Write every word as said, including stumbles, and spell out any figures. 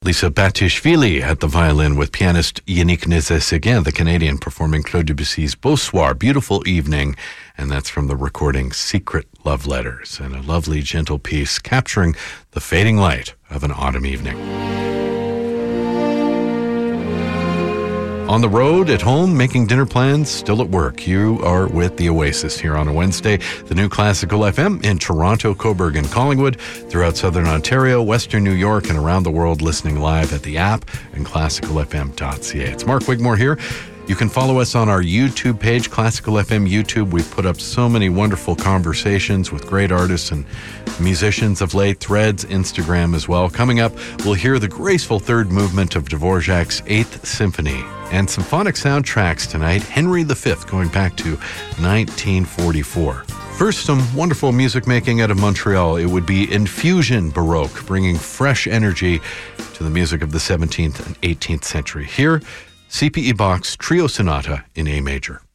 Lisa Batishvili at the violin with pianist Yannick Nézet-Séguin, the Canadian, performing Claude Debussy's Beau Soir, Beautiful Evening, and that's from the recording Secret Love Letters, and a lovely, gentle piece capturing the fading light of an autumn evening. On the road, at home, making dinner plans, still at work, you are with The Oasis here on a Wednesday. The new Classical F M in Toronto, Cobourg, and Collingwood, throughout Southern Ontario, Western New York, and around the world, listening live at the app and classical f m dot c a. It's Mark Wigmore here. You can follow us on our YouTube page, Classical F M YouTube. We've put up so many wonderful conversations with great artists and musicians of late. Threads, Instagram as well. Coming up, we'll hear the graceful third movement of Dvorak's Eighth Symphony and symphonic soundtracks tonight. Henry the Fifth, going back to nineteen forty-four. First, some wonderful music making out of Montreal. It would be Infusion Baroque, bringing fresh energy to the music of the seventeenth and eighteenth century. Here, C P E Bach's Trio Sonata in A major.